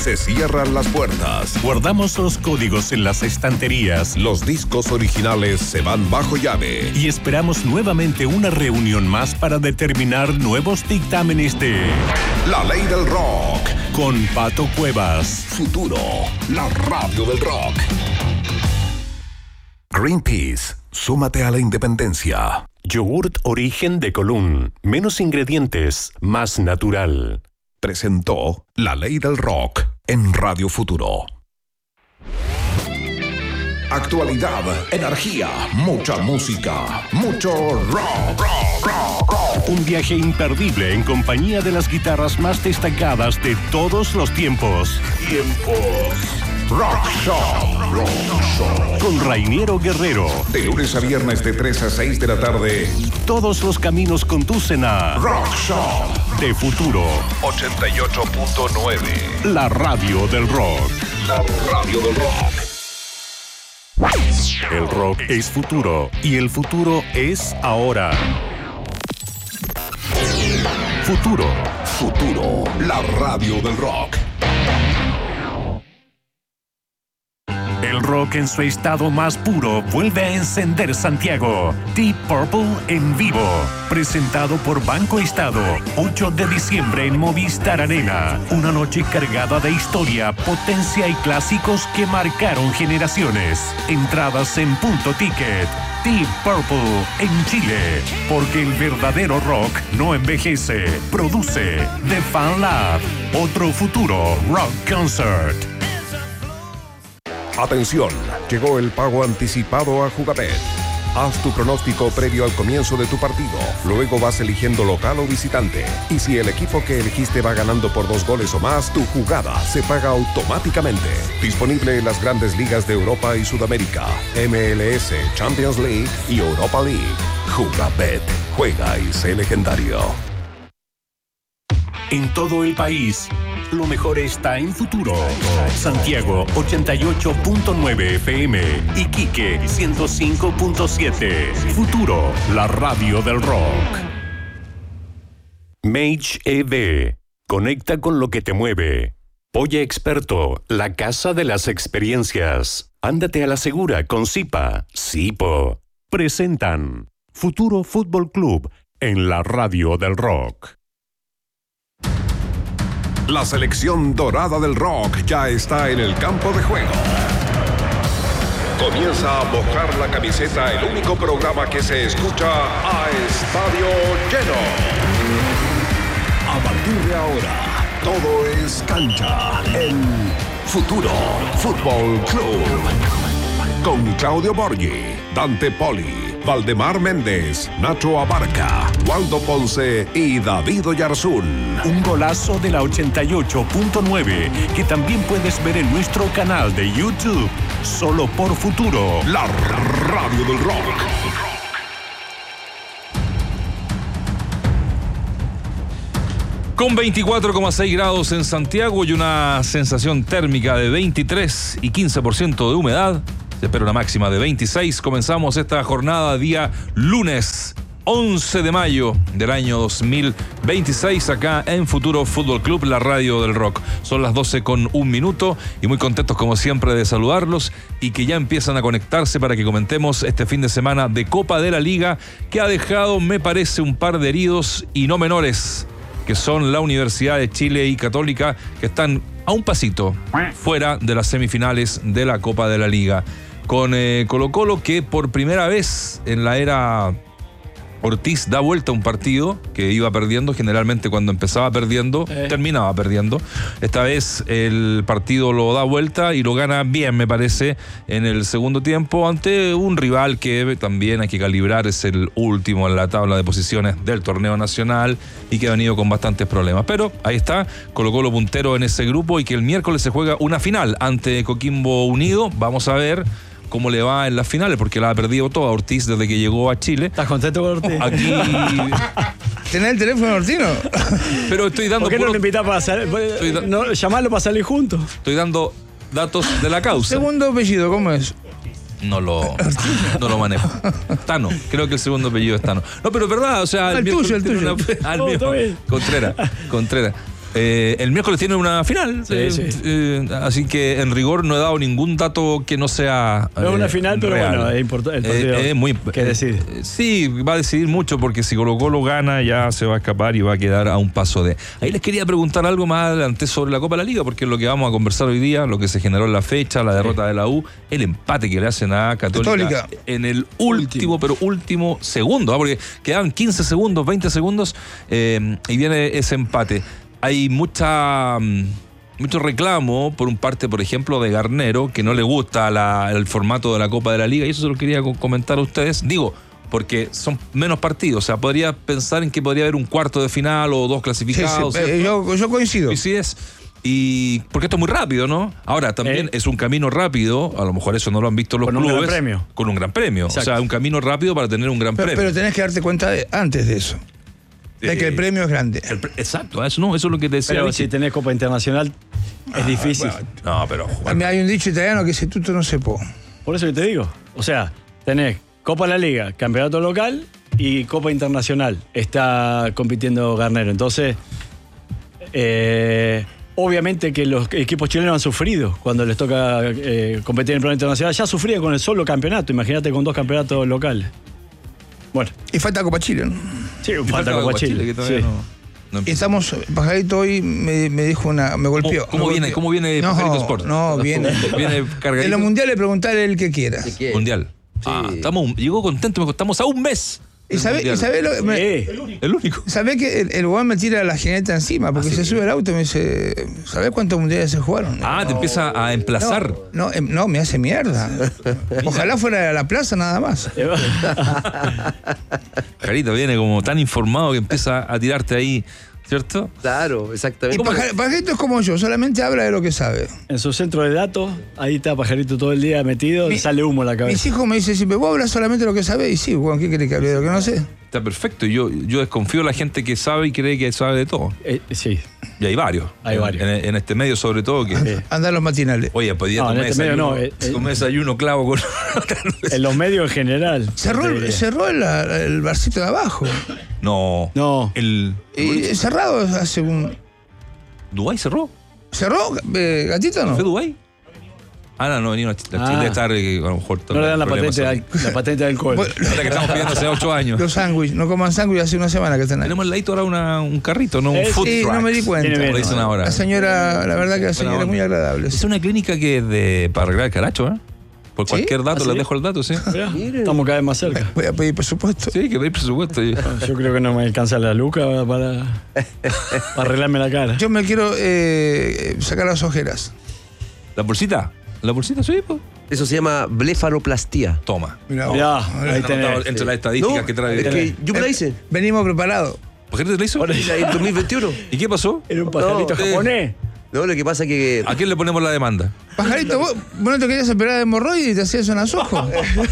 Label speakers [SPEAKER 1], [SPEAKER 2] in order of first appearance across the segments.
[SPEAKER 1] Se cierran las puertas.
[SPEAKER 2] Guardamos los códigos en las estanterías.
[SPEAKER 1] Los discos originales se van bajo llave.
[SPEAKER 2] Y esperamos nuevamente una reunión más para determinar nuevos dictámenes de
[SPEAKER 1] La Ley del Rock.
[SPEAKER 2] Con Pato Cuevas.
[SPEAKER 1] Futuro, la radio del rock. Greenpeace, súmate a la independencia.
[SPEAKER 2] Yogurt Origen de Colún. Menos ingredientes, más natural.
[SPEAKER 1] Presentó La Ley del Rock en Radio Futuro. Actualidad, energía, mucha música, mucho rock.
[SPEAKER 2] Un viaje imperdible en compañía de las guitarras más destacadas de todos los tiempos.
[SPEAKER 1] Rock Show.
[SPEAKER 2] Con Rainiero Guerrero.
[SPEAKER 1] De lunes a viernes de 3 a 6 de la tarde.
[SPEAKER 2] Todos los caminos conducen a
[SPEAKER 1] Rock Show.
[SPEAKER 2] De Futuro
[SPEAKER 1] 88.9.
[SPEAKER 2] La radio del rock.
[SPEAKER 1] La radio del rock.
[SPEAKER 2] El rock es futuro y el futuro es ahora. Futuro.
[SPEAKER 1] Futuro, la radio del rock.
[SPEAKER 2] El rock en su estado más puro vuelve a encender Santiago. Deep Purple en vivo. Presentado por Banco Estado. 8 de diciembre en Movistar Arena. Una noche cargada de historia, potencia y clásicos que marcaron generaciones. Entradas en Punto Ticket. Deep Purple en Chile. Porque el verdadero rock no envejece. Produce The Fan Lab. Otro futuro rock concert.
[SPEAKER 1] Atención, llegó el pago anticipado a Jugabet. Haz tu pronóstico previo al comienzo de tu partido. Luego vas eligiendo local o visitante. Y si el equipo que elegiste va ganando por 2 goles o más, tu jugada se paga automáticamente. Disponible en las grandes ligas de Europa y Sudamérica, MLS, Champions League y Europa League. Jugabet. Juega y sé legendario.
[SPEAKER 2] En todo el país, lo mejor está en Futuro. Santiago 88.9 FM, Iquique 105.7. Futuro, la radio del rock. Mage EV, conecta con lo que te mueve. Polla Experto, la casa de las experiencias. Ándate a la segura con Sipa, Sipo. Presentan Futuro Fútbol Club en la radio del rock.
[SPEAKER 1] La selección dorada del rock ya está en el campo de juego. Comienza a mojar la camiseta, el único programa que se escucha a estadio lleno. A partir de ahora, todo es cancha en Futuro Fútbol Club. Con Claudio Borghi, Dante Poli, Valdemar Méndez, Nacho Abarca, Waldo Ponce y David Oyarzún.
[SPEAKER 2] Un golazo de la 88.9 que también puedes ver en nuestro canal de YouTube. Solo por Futuro,
[SPEAKER 1] la radio del rock.
[SPEAKER 3] Con 24,6 grados en Santiago y una sensación térmica de 23 y 15% de humedad, se espera una máxima de 26. Comenzamos esta jornada día lunes 11 de mayo del año 2026 acá en Futuro Fútbol Club, la radio del rock. Son las 12:01 y muy contentos como siempre de saludarlos y que ya empiezan a conectarse para que comentemos este fin de semana de Copa de la Liga que ha dejado, me parece, un par de heridos y no menores, que son la Universidad de Chile y Católica, que están a un pasito fuera de las semifinales de la Copa de la Liga. Con Colo-Colo, que por primera vez en la era Ortiz da vuelta a un partido que iba perdiendo. Generalmente cuando empezaba perdiendo, terminaba perdiendo. Esta vez el partido lo da vuelta y lo gana bien, me parece, en el segundo tiempo, ante un rival que también hay que calibrar, es el último en la tabla de posiciones del torneo nacional y que ha venido con bastantes problemas. Pero ahí está, Colo-Colo puntero en ese grupo y que el miércoles se juega una final ante Coquimbo Unido. Vamos a ver cómo le va en las finales, porque la ha perdido toda Ortiz desde que llegó a Chile.
[SPEAKER 4] ¿Estás contento con Ortiz?
[SPEAKER 3] Aquí...
[SPEAKER 5] ¿Tenés el teléfono de Ortiz, no?
[SPEAKER 3] Pero estoy dando...
[SPEAKER 4] ¿Por qué no lo invitás para salir? No, llamarlo para salir juntos.
[SPEAKER 3] Estoy dando datos de la causa.
[SPEAKER 5] Segundo apellido, ¿cómo es?
[SPEAKER 3] No lo manejo. Tano, creo que el segundo apellido es Tano. No, pero es verdad, o sea...
[SPEAKER 5] El tuyo.
[SPEAKER 3] Contreras. El miércoles tiene una final. Así que en rigor no he dado ningún dato que no sea.
[SPEAKER 4] No es una final, pero
[SPEAKER 3] real.
[SPEAKER 4] bueno, es importante. El partido
[SPEAKER 3] Es muy.
[SPEAKER 4] ¿Qué decir?
[SPEAKER 3] Sí, va a decidir mucho porque si Colo-Colo gana ya se va a escapar y va a quedar a un paso de. Ahí les quería preguntar algo más adelante sobre la Copa de la Liga, porque es lo que vamos a conversar hoy día, lo que se generó en la fecha, la derrota de la U, el empate que le hacen a Católica en el último segundo, porque quedaban 15 segundos, 20 segundos y viene ese empate. Hay mucho reclamo por un parte, por ejemplo, de Garnero, que no le gusta el formato de la Copa de la Liga, y eso se lo quería comentar a ustedes. Digo, porque son menos partidos, o sea, podría pensar en que podría haber un cuarto de final o dos clasificados.
[SPEAKER 5] Sí, yo coincido.
[SPEAKER 3] Y porque esto es muy rápido, ¿no? Ahora, también es un camino rápido, a lo mejor eso no lo han visto los clubes.
[SPEAKER 4] Con un gran premio.
[SPEAKER 3] Con un gran premio.
[SPEAKER 4] Exacto.
[SPEAKER 3] O sea, un camino rápido para tener un gran premio.
[SPEAKER 5] Pero tenés que darte cuenta antes de eso. De que el premio es grande.
[SPEAKER 3] Exacto, eso es lo que te decía.
[SPEAKER 4] Pero
[SPEAKER 3] Vichy.
[SPEAKER 4] si tenés Copa Internacional, es difícil.
[SPEAKER 3] No, pero Juan,
[SPEAKER 5] Hay un dicho italiano que dice tutto no se può.
[SPEAKER 4] Por eso que te digo. O sea, tenés Copa de la Liga, campeonato local y Copa Internacional. Está compitiendo Garnero. Entonces, obviamente que los equipos chilenos han sufrido cuando les toca competir en el plano internacional. Ya sufría con el solo campeonato. Imagínate con 2 campeonatos locales. Bueno.
[SPEAKER 5] Y falta Copa Chile, ¿no?
[SPEAKER 4] Sí, falta Copa Chile.
[SPEAKER 3] que todavía
[SPEAKER 4] Sí.
[SPEAKER 3] no
[SPEAKER 5] Y estamos, Pajarito hoy me dijo me golpeó.
[SPEAKER 3] ¿Cómo viene Pajarito Sport?
[SPEAKER 5] No, viene.
[SPEAKER 3] Viene cargadito.
[SPEAKER 5] En los mundiales preguntarle el que quiera.
[SPEAKER 3] Mundial. Llegó contento, me dijo, estamos a un mes.
[SPEAKER 5] Y sabe lo
[SPEAKER 3] El único.
[SPEAKER 5] ¿Sabe que el weón me tira la jineta encima? Porque se sube al auto y me dice, ¿sabés cuántos mundiales se jugaron?
[SPEAKER 3] Te empieza a emplazar.
[SPEAKER 5] No, me hace mierda. Ojalá fuera a la plaza nada más.
[SPEAKER 3] Jarito viene como tan informado que empieza a tirarte ahí, ¿cierto?
[SPEAKER 6] Claro,
[SPEAKER 5] Y
[SPEAKER 6] exactamente.
[SPEAKER 5] Pajarito es como yo, solamente habla de lo que sabe.
[SPEAKER 4] En su centro de datos, ahí está Pajarito todo el día metido y sale humo a la
[SPEAKER 5] Mis
[SPEAKER 4] cabeza.
[SPEAKER 5] hijos me dicen siempre, vos hablas solamente de lo que sabés. Y sí, weón, ¿qué querés que hable de lo que no sé?
[SPEAKER 3] Está perfecto. Yo desconfío de la gente que sabe y cree que sabe de todo.
[SPEAKER 4] Sí.
[SPEAKER 3] Y hay varios.
[SPEAKER 4] Hay varios.
[SPEAKER 3] En este medio, sobre todo, que.
[SPEAKER 5] Andar los matinales.
[SPEAKER 3] Oye, podía
[SPEAKER 4] No, en
[SPEAKER 3] tomar
[SPEAKER 4] este medio
[SPEAKER 3] desayuno.
[SPEAKER 4] no,
[SPEAKER 3] Tomé desayuno clavo con.
[SPEAKER 4] En los medios en general.
[SPEAKER 5] Cerró el barcito de abajo.
[SPEAKER 3] No.
[SPEAKER 4] No.
[SPEAKER 5] Cerrado hace un...
[SPEAKER 3] ¿Dubái cerró?
[SPEAKER 5] ¿Cerró, gatito o no?
[SPEAKER 3] ¿Fue Dubái? No, venía la Chile estar a lo mejor.
[SPEAKER 4] No le dan la patente de alcohol.
[SPEAKER 5] Bueno,
[SPEAKER 3] La que estamos pidiendo hace 8 años.
[SPEAKER 5] los sándwiches, no coman sándwich hace una semana que están ahí.
[SPEAKER 3] Tenemos al ladito ahora un carrito, ¿no? Un food
[SPEAKER 5] Sí,
[SPEAKER 3] truck.
[SPEAKER 5] no me di cuenta.
[SPEAKER 4] Tiene
[SPEAKER 3] Como le dicen ahora.
[SPEAKER 5] La señora, la verdad que la señora es muy agradable.
[SPEAKER 3] Es una clínica que es para arreglar el caracho, ¿eh? Por
[SPEAKER 5] ¿Sí?
[SPEAKER 3] cualquier dato
[SPEAKER 4] ¿Ah,
[SPEAKER 3] les
[SPEAKER 4] sí?
[SPEAKER 3] dejo el dato, sí.
[SPEAKER 4] Mirá, estamos cada vez más cerca.
[SPEAKER 5] Voy a pedir presupuesto.
[SPEAKER 3] Sí, que veis presupuesto.
[SPEAKER 4] Yo creo que no me alcanza la luca para arreglarme la cara.
[SPEAKER 5] Yo me quiero sacar las ojeras.
[SPEAKER 3] ¿La bolsita? ¿La bolsita, sí? Pues.
[SPEAKER 6] Eso se llama blefaroplastía.
[SPEAKER 3] Toma.
[SPEAKER 5] Mirá,
[SPEAKER 4] Mirá,
[SPEAKER 5] vos.
[SPEAKER 4] ahí tenés.
[SPEAKER 3] Entre las estadísticas
[SPEAKER 6] No,
[SPEAKER 3] que trae.
[SPEAKER 6] es que yo me la hice.
[SPEAKER 5] Venimos preparados.
[SPEAKER 3] ¿Por qué te la hizo?
[SPEAKER 6] En 2021.
[SPEAKER 3] ¿Y qué pasó?
[SPEAKER 4] Era un pajarito
[SPEAKER 6] No,
[SPEAKER 4] japonés.
[SPEAKER 6] No, lo que pasa es que
[SPEAKER 3] ¿A quién le ponemos la demanda?
[SPEAKER 5] Pajarito, vos no te querías operar de hemorroides y te hacías unas ojos.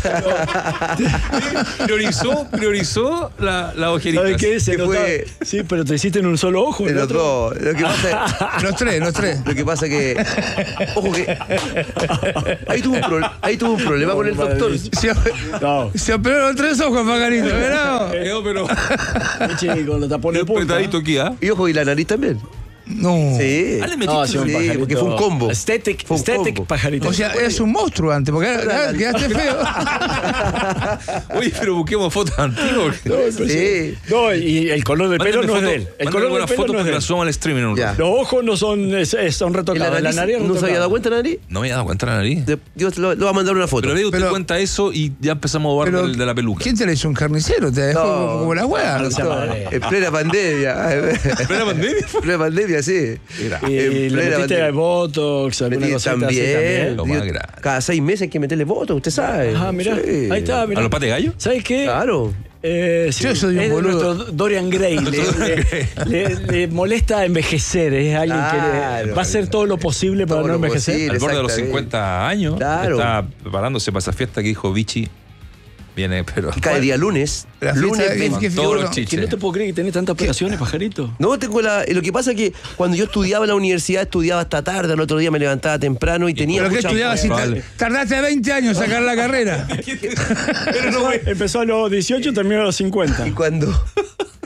[SPEAKER 3] Priorizó la ojerita.
[SPEAKER 4] ¿Sabes qué? Se
[SPEAKER 6] que
[SPEAKER 4] notaba.
[SPEAKER 6] fue-
[SPEAKER 4] Sí, pero te hiciste en un solo ojo.
[SPEAKER 6] el
[SPEAKER 4] el otro.
[SPEAKER 6] otro. Lo que pasa
[SPEAKER 5] Los tres.
[SPEAKER 6] Lo que pasa que. Ojo que. Ahí tuvo un problema con el doctor.
[SPEAKER 4] No.
[SPEAKER 5] Se operó los 3 ojos, Pajarito, ¿verdad?
[SPEAKER 3] Pero
[SPEAKER 4] Chico, lo tapó en el punto.
[SPEAKER 3] apretadito aquí, ¿ah?
[SPEAKER 6] Y ojo, y la nariz también.
[SPEAKER 5] No.
[SPEAKER 6] Sí.
[SPEAKER 3] Ah, le metiste
[SPEAKER 4] No, sí, un
[SPEAKER 6] Sí,
[SPEAKER 4] pajarito.
[SPEAKER 6] porque fue un combo.
[SPEAKER 4] Aesthetic,
[SPEAKER 6] Fue un combo.
[SPEAKER 4] pajarito.
[SPEAKER 5] O sea, eres un monstruo antes, porque ahora quedaste feo.
[SPEAKER 3] Oye, pero busquemos fotos antiguas.
[SPEAKER 6] Sí.
[SPEAKER 4] No, y el color del pelo no es de él. El color del pelo
[SPEAKER 3] fotos
[SPEAKER 4] no es
[SPEAKER 3] que
[SPEAKER 4] de
[SPEAKER 3] la
[SPEAKER 4] él.
[SPEAKER 3] suban al streaming. ¿No?
[SPEAKER 6] Ya.
[SPEAKER 4] Los ojos no son, son
[SPEAKER 6] ¿Y
[SPEAKER 4] retocados. La nariz
[SPEAKER 6] ¿No se había dado cuenta la nariz?
[SPEAKER 3] No me había dado cuenta la nariz.
[SPEAKER 6] Dios lo va a mandar una foto.
[SPEAKER 3] Pero le digo, usted
[SPEAKER 5] Pero-
[SPEAKER 3] cuenta eso y ya empezamos a
[SPEAKER 5] Pero,
[SPEAKER 3] dudar de la peluca.
[SPEAKER 5] ¿Quién te la hizo? ¿Un carnicero? Te dejó
[SPEAKER 6] No.
[SPEAKER 5] como la hueá.
[SPEAKER 6] En plena pandemia.
[SPEAKER 3] ¿Pero la pandemia?
[SPEAKER 6] En plena pandemia, sí.
[SPEAKER 4] Y
[SPEAKER 6] En
[SPEAKER 4] le
[SPEAKER 6] plena
[SPEAKER 4] metiste
[SPEAKER 6] pandemia.
[SPEAKER 4] Botox, alguna
[SPEAKER 6] Metí
[SPEAKER 4] cosita así
[SPEAKER 6] también.
[SPEAKER 3] Lo más
[SPEAKER 6] Dios,
[SPEAKER 3] grande.
[SPEAKER 6] cada 6 meses hay que meterle votos, usted sabe.
[SPEAKER 4] Ah, mirá.
[SPEAKER 6] Sí.
[SPEAKER 4] Ahí está, mirá.
[SPEAKER 3] ¿A los pates gallo?
[SPEAKER 4] ¿Sabes qué?
[SPEAKER 6] Claro.
[SPEAKER 4] Sí,
[SPEAKER 5] Yo soy un
[SPEAKER 4] es
[SPEAKER 5] boludo.
[SPEAKER 4] nuestro Dorian Gray. Le molesta envejecer. Es alguien que
[SPEAKER 6] Claro.
[SPEAKER 4] va a hacer todo lo posible para
[SPEAKER 6] Todo
[SPEAKER 4] no
[SPEAKER 6] lo
[SPEAKER 4] envejecer.
[SPEAKER 6] posible.
[SPEAKER 3] Al borde de los
[SPEAKER 6] Exactamente.
[SPEAKER 3] 50 años.
[SPEAKER 6] Claro.
[SPEAKER 3] Está preparándose para esa fiesta que dijo Vichy. Viene, pero.
[SPEAKER 6] Cae día lunes.
[SPEAKER 5] La fiesta
[SPEAKER 6] Lunes
[SPEAKER 5] de-
[SPEAKER 6] 20.
[SPEAKER 5] ¿qué
[SPEAKER 3] Todos
[SPEAKER 5] figura?
[SPEAKER 3] los
[SPEAKER 4] Que
[SPEAKER 3] chiches.
[SPEAKER 4] no te puedo creer que tenés tantas operaciones, pajarito.
[SPEAKER 6] No, tengo lo que pasa es que cuando yo estudiaba en la universidad, estudiaba hasta tarde, al otro día me levantaba temprano y tenía
[SPEAKER 5] ¿Pero qué
[SPEAKER 6] mucha-
[SPEAKER 5] estudiabas? Si
[SPEAKER 3] Vale.
[SPEAKER 5] tardaste 20 años en sacar la carrera.
[SPEAKER 4] Empezó a los 18 y terminó a los 50.
[SPEAKER 6] Y cuando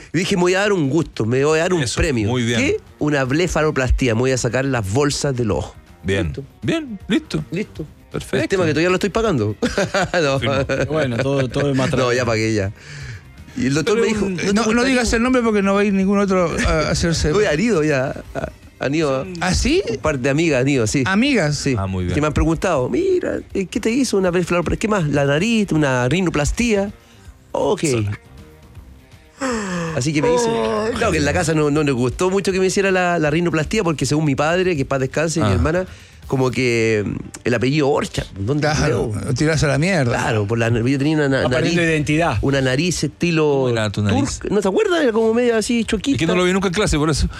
[SPEAKER 6] Y dije, me voy a dar un gusto, me voy a dar un
[SPEAKER 3] Eso,
[SPEAKER 6] premio.
[SPEAKER 3] muy bien.
[SPEAKER 6] ¿Qué? Una blefaroplastía. Me voy a sacar las bolsas del ojo.
[SPEAKER 3] Bien.
[SPEAKER 6] Listo.
[SPEAKER 3] Bien, listo.
[SPEAKER 6] Listo.
[SPEAKER 3] Perfecto.
[SPEAKER 6] El tema que todavía lo estoy pagando. No.
[SPEAKER 4] Bueno, todo es más
[SPEAKER 6] No, ya pagué ya. Y el doctor me dijo...
[SPEAKER 5] No digas el nombre porque no va a ir ningún otro a hacerse.
[SPEAKER 6] Voy a ido ya. Han ido
[SPEAKER 5] ¿Ah, sí?
[SPEAKER 6] un par de amigas, han ido, sí.
[SPEAKER 5] Amigas.
[SPEAKER 6] Sí.
[SPEAKER 3] Ah, muy bien.
[SPEAKER 6] Que me han preguntado, mira, ¿qué te hizo una blefaroplastía? ¿Qué más? La nariz, una rinoplastía. Ok. Así que me dice... Claro que en la casa no les gustó mucho que me hiciera la rinoplastía porque según mi padre, que paz descanse, y mi hermana, como que el apellido Orcha. ¿Dónde
[SPEAKER 5] Claro,
[SPEAKER 6] creo?
[SPEAKER 5] lo tirás a la mierda.
[SPEAKER 6] Claro, por yo tenía una
[SPEAKER 4] Aparente
[SPEAKER 6] nariz...
[SPEAKER 4] identidad.
[SPEAKER 6] Una nariz estilo...
[SPEAKER 3] ¿Cómo era tu nariz?
[SPEAKER 6] turca. ¿No te acuerdas? Era como media así choquita.
[SPEAKER 3] Es que no lo vi nunca en clase, por eso.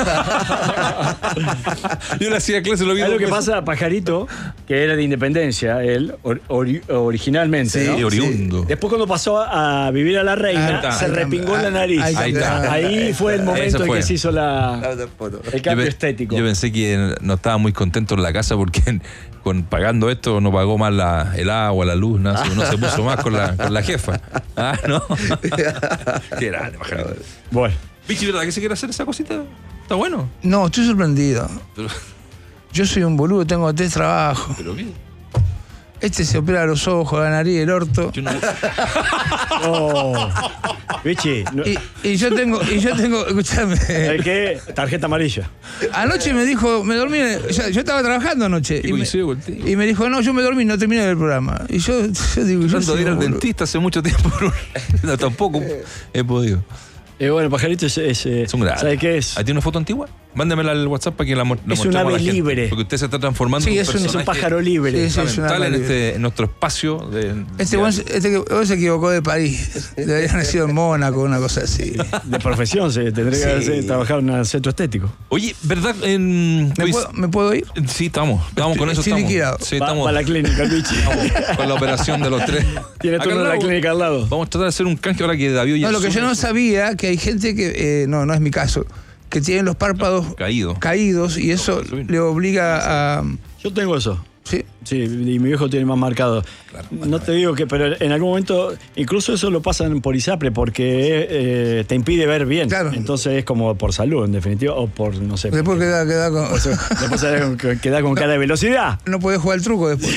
[SPEAKER 3] Yo le hacía clase, lo vi.
[SPEAKER 4] ¿Sabes lo que
[SPEAKER 3] dos veces.
[SPEAKER 4] pasa? Pajarito, que era de Independencia, él originalmente, ¿no?
[SPEAKER 3] Sí, oriundo.
[SPEAKER 4] Después cuando pasó a vivir a La Reina,
[SPEAKER 3] Ahí está.
[SPEAKER 4] se repingó en la nariz.
[SPEAKER 3] Ahí está.
[SPEAKER 4] Ahí fue el momento en
[SPEAKER 3] fue.
[SPEAKER 4] que se hizo el cambio estético.
[SPEAKER 3] Yo pensé que no estaba muy contento en la casa porque pagando esto no pagó más el agua, la luz, nada, no se puso más con la jefa. Ah, no. Qué grande, Pajarito.
[SPEAKER 4] Bueno,
[SPEAKER 3] Vichy, ¿verdad que se quiere hacer esa cosita? Está bueno.
[SPEAKER 5] No, estoy sorprendido.
[SPEAKER 3] Pero,
[SPEAKER 5] Yo soy un boludo, tengo 3 trabajos.
[SPEAKER 3] pero ¿qué?
[SPEAKER 5] Este se opera los ojos, la nariz, el orto.
[SPEAKER 3] Yo no-
[SPEAKER 4] Vichy, no-
[SPEAKER 5] Y yo tengo, escúchame.
[SPEAKER 4] ¿qué? Tarjeta amarilla.
[SPEAKER 5] Anoche me dijo, me dormí, yo estaba trabajando anoche.
[SPEAKER 3] ¿Qué
[SPEAKER 5] Y me,
[SPEAKER 3] coincido contigo?
[SPEAKER 5] y me dijo, no, yo me dormí, no terminé el programa. Y yo digo, yo
[SPEAKER 3] Tratando
[SPEAKER 5] soy
[SPEAKER 3] de ir
[SPEAKER 5] un
[SPEAKER 3] al
[SPEAKER 5] boludo.
[SPEAKER 3] dentista hace mucho tiempo, pero no, tampoco he podido.
[SPEAKER 4] Bueno, Pajarito es
[SPEAKER 3] Son grandes.
[SPEAKER 4] ¿sabe qué es?
[SPEAKER 3] ¿Ah, ¿tiene una foto antigua? Mándemela al WhatsApp para que la
[SPEAKER 4] Es un
[SPEAKER 3] mostremos a
[SPEAKER 4] ave
[SPEAKER 3] la gente.
[SPEAKER 4] libre.
[SPEAKER 3] Porque usted se está transformando
[SPEAKER 5] Sí,
[SPEAKER 3] en un
[SPEAKER 5] es un
[SPEAKER 3] personaje
[SPEAKER 4] pájaro libre.
[SPEAKER 5] Sí, sí, es una
[SPEAKER 3] fundamental en,
[SPEAKER 5] libre.
[SPEAKER 3] en nuestro espacio.
[SPEAKER 5] Este buen se equivocó de país. Debería haber nacido en Mónaco, una cosa así.
[SPEAKER 4] De profesión, se tendría que
[SPEAKER 6] Sí.
[SPEAKER 4] trabajar en un centro estético.
[SPEAKER 3] Oye, ¿verdad?
[SPEAKER 5] ¿Me puedo ir?
[SPEAKER 3] Sí, estamos con eso.
[SPEAKER 5] Estoy liquidado.
[SPEAKER 3] Sí,
[SPEAKER 4] Va
[SPEAKER 3] estamos
[SPEAKER 4] a la clínica, el Vichy.
[SPEAKER 3] con la operación de los 3.
[SPEAKER 4] Tiene
[SPEAKER 3] Acá
[SPEAKER 4] turno
[SPEAKER 3] al
[SPEAKER 4] en la
[SPEAKER 3] lado.
[SPEAKER 4] clínica al lado.
[SPEAKER 3] Vamos a tratar de hacer un canje ahora que David
[SPEAKER 5] No, lo que yo no sabía, que hay gente que, no es mi caso, que tienen los párpados caídos y eso le obliga a...
[SPEAKER 4] Yo tengo eso.
[SPEAKER 5] ¿Sí?
[SPEAKER 4] Sí, y mi viejo tiene más marcado. No te digo que, pero en algún momento, incluso eso lo pasan por ISAPRE porque te impide ver bien.
[SPEAKER 5] Claro.
[SPEAKER 4] Entonces es como por salud, en definitiva, o por, no sé.
[SPEAKER 5] Después queda con...
[SPEAKER 4] Después queda con cara de velocidad.
[SPEAKER 5] No podés jugar el truco después.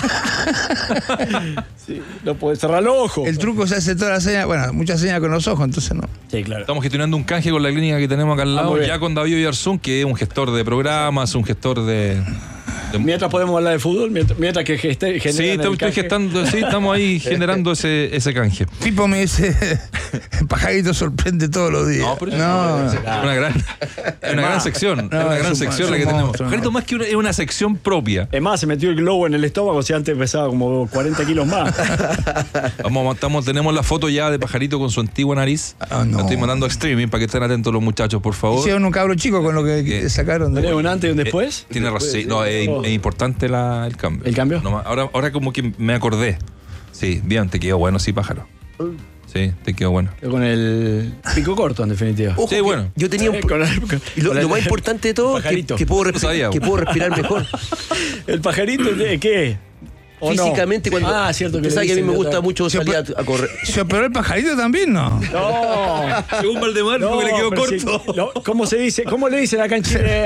[SPEAKER 4] Sí, no puedes cerrar los ojos.
[SPEAKER 5] El truco se hace toda la seña, bueno, muchas señas con los ojos, entonces no.
[SPEAKER 4] Sí, claro.
[SPEAKER 3] Estamos gestionando un canje con la clínica que tenemos acá al lado,
[SPEAKER 4] muy bien.
[SPEAKER 3] ya con David Oyarzún, que es un gestor de programas, un gestor de...
[SPEAKER 4] Mientras podemos hablar de fútbol, mientras que
[SPEAKER 3] Sí,
[SPEAKER 4] generan el
[SPEAKER 3] estoy
[SPEAKER 4] canje.
[SPEAKER 3] gestando, sí, estamos ahí generando ese canje.
[SPEAKER 5] Pipo me dice, el pajarito sorprende todos los días.
[SPEAKER 3] No, pero eso
[SPEAKER 5] No,
[SPEAKER 3] es una gran sección. Es una gran
[SPEAKER 5] es un-
[SPEAKER 3] sección la
[SPEAKER 5] es
[SPEAKER 3] que
[SPEAKER 5] un
[SPEAKER 3] tenemos.
[SPEAKER 5] monstruo.
[SPEAKER 3] Pajarito, más que es una sección propia.
[SPEAKER 4] Es más, se metió el globo en el estómago, si antes pesaba como 40 kilos más.
[SPEAKER 3] Tenemos la foto ya de Pajarito con su antigua nariz.
[SPEAKER 5] Ah, no.
[SPEAKER 3] La estoy mandando a streaming para que estén atentos los muchachos, por favor.
[SPEAKER 5] hicieron un cabro chico con lo que sacaron.
[SPEAKER 4] ¿Tenés un antes y un después?
[SPEAKER 3] Tiene razón. Sí, no, es importante el cambio.
[SPEAKER 4] ¿El cambio?
[SPEAKER 3] No, ahora como que me acordé. Sí, bien, te quedó bueno, sí, Pájaro. Sí, te quedó bueno.
[SPEAKER 4] Con el pico corto, en definitiva.
[SPEAKER 6] Ojo,
[SPEAKER 3] Sí,
[SPEAKER 6] que
[SPEAKER 3] bueno.
[SPEAKER 6] Yo tenía un... Y lo más importante de todo,
[SPEAKER 4] pajarito.
[SPEAKER 6] que puedo
[SPEAKER 3] sabía.
[SPEAKER 6] que puedo respirar mejor.
[SPEAKER 4] ¿El pajarito de qué? ¿O no?
[SPEAKER 6] Físicamente, cuando...
[SPEAKER 4] Ah, cierto que
[SPEAKER 6] Usted sabe que a mí me gusta mucho
[SPEAKER 5] Sí,
[SPEAKER 6] salir
[SPEAKER 5] pero-
[SPEAKER 6] a correr.
[SPEAKER 5] ¿Se operó el pajarito también? No.
[SPEAKER 4] No.
[SPEAKER 3] Según Valdemar,
[SPEAKER 4] No, pero sí, ¿cómo se dice? ¿Cómo le dicen acá en Chile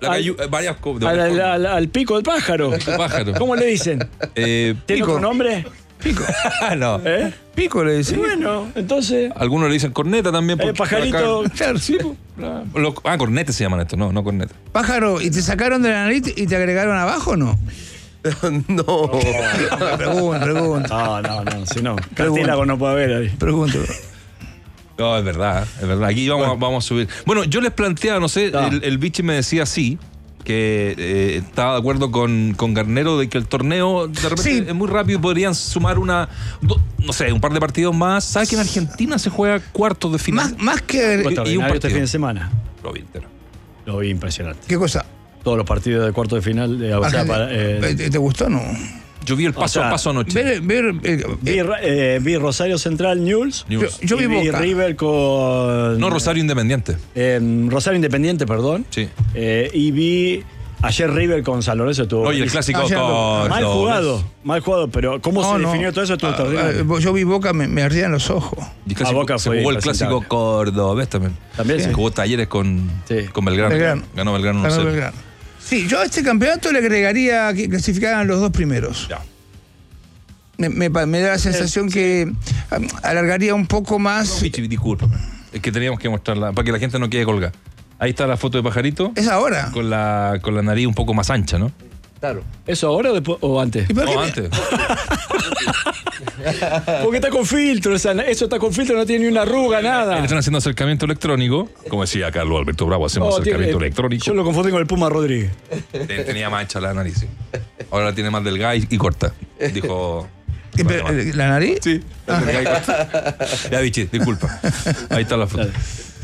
[SPEAKER 4] al pico del pájaro?
[SPEAKER 3] Pájaro.
[SPEAKER 4] ¿Cómo le dicen? ¿Tiene
[SPEAKER 5] Pico.
[SPEAKER 4] otro nombre?
[SPEAKER 5] Pico.
[SPEAKER 3] No.
[SPEAKER 4] ¿Eh?
[SPEAKER 5] Pico le
[SPEAKER 4] Sí,
[SPEAKER 5] decía.
[SPEAKER 4] bueno, entonces,
[SPEAKER 3] Algunos le dicen corneta también. porque
[SPEAKER 4] pajarito.
[SPEAKER 5] Claro, sí.
[SPEAKER 3] cornetes se llaman estos, no corneta.
[SPEAKER 5] Pájaro, ¿y te sacaron de la nariz y te agregaron abajo o no?
[SPEAKER 6] No.
[SPEAKER 5] Pregunto.
[SPEAKER 4] No, si no. Cartílago no puede haber ahí.
[SPEAKER 5] Pregunto.
[SPEAKER 3] No, es verdad. Aquí vamos a subir. Bueno, yo les planteaba, no sé,
[SPEAKER 4] Ah.
[SPEAKER 3] el Vichy me decía sí, que estaba de acuerdo con Garnero de que el torneo de repente
[SPEAKER 5] Sí.
[SPEAKER 3] es muy rápido y podrían sumar un par de partidos más. ¿Sabes que en Argentina se juega cuartos de final?
[SPEAKER 5] Más que...
[SPEAKER 4] Extraordinario este
[SPEAKER 3] partido.
[SPEAKER 4] fin de semana.
[SPEAKER 3] Lo vi entero.
[SPEAKER 4] Lo vi impresionante.
[SPEAKER 5] ¿Qué cosa?
[SPEAKER 4] Todos los partidos de cuarto de final.
[SPEAKER 5] ¿Te gustó o no?
[SPEAKER 3] Yo vi el paso a paso anoche.
[SPEAKER 4] Vi Rosario Central News.
[SPEAKER 5] Yo
[SPEAKER 4] y
[SPEAKER 5] vi Boca.
[SPEAKER 4] River con.
[SPEAKER 3] No, Rosario Independiente.
[SPEAKER 4] Rosario Independiente, perdón.
[SPEAKER 3] Sí.
[SPEAKER 4] Y vi Ayer River con San Lorenzo estuvo.
[SPEAKER 3] Oye, el clásico con...
[SPEAKER 4] Mal jugado, pero cómo se definió todo eso estuvo extraordinario.
[SPEAKER 5] Yo vi Boca, me ardían los ojos.
[SPEAKER 4] Boca
[SPEAKER 3] se jugó el clásico cordobés también.
[SPEAKER 4] También
[SPEAKER 3] se jugó Talleres con Belgrano. Ganó Belgrano 1-0.
[SPEAKER 5] Sí, yo a este campeonato le agregaría que clasificaran los dos primeros.
[SPEAKER 3] Ya.
[SPEAKER 5] Me da la sensación que alargaría un poco más.
[SPEAKER 3] Discúlpame. Es que teníamos que mostrarla para que la gente no quede colgada. Ahí está la foto de Pajarito.
[SPEAKER 5] Es ahora.
[SPEAKER 3] Con la nariz un poco más ancha, ¿no?
[SPEAKER 6] Claro.
[SPEAKER 4] ¿Eso ahora o después o antes?
[SPEAKER 3] No, antes.
[SPEAKER 4] Porque está con filtro, eso está con filtro, no tiene ni una arruga, nada.
[SPEAKER 3] Están haciendo acercamiento electrónico. Como decía Carlos Alberto Bravo, hacemos acercamiento electrónico.
[SPEAKER 4] Yo lo confundí con el Puma Rodríguez.
[SPEAKER 3] Tenía más ancha la nariz, sí. Ahora la tiene más delgada y corta. Dijo...
[SPEAKER 5] ¿La nariz?
[SPEAKER 3] Sí. Ya, Vichy, disculpa. Ahí está la foto.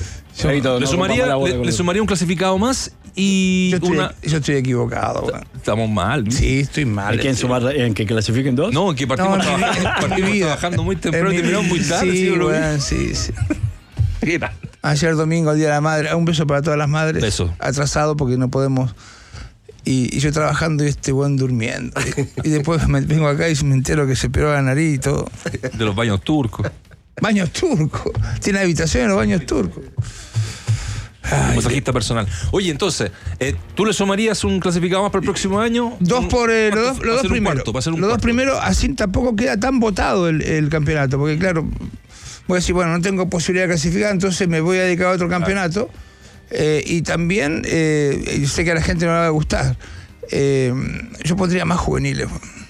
[SPEAKER 3] Le sumaría un clasificado más y
[SPEAKER 5] yo estoy equivocado.
[SPEAKER 3] Estamos mal.
[SPEAKER 5] Sí, estoy mal.
[SPEAKER 4] ¿Hay que sumar en que clasifiquen dos?
[SPEAKER 3] No, en que partimos trabajando muy temprano y terminamos muy tarde.
[SPEAKER 5] Sí. Ayer domingo, el Día de la Madre. Un beso para todas las madres.
[SPEAKER 3] Beso.
[SPEAKER 5] Atrasado porque no podemos... Y yo trabajando y este buen durmiendo. Y después vengo acá y me entero que se operó la nariz y todo.
[SPEAKER 3] De los baños turcos.
[SPEAKER 5] Baños turcos. Tiene habitación en los baños turcos.
[SPEAKER 3] Masajista personal. Oye, entonces, ¿tú le sumarías un clasificado más para el próximo año?
[SPEAKER 5] Los dos primeros. Los dos primeros, así tampoco queda tan votado el campeonato. Porque claro, voy a decir, bueno, no tengo posibilidad de clasificar, entonces me voy a dedicar a otro campeonato. Y también, sé que a la gente no le va a gustar, yo pondría más juveniles.